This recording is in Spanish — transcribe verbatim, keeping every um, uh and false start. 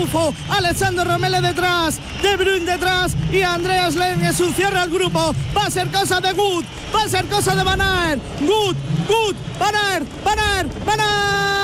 Bufo, Alexander Romele detrás, De Bruyne detrás y Andreas Lenius cierra el grupo. Va a ser cosa de Gut, va a ser cosa de Van Aert. Gut, Gut, Van Aert, Van Aert, Van Aert.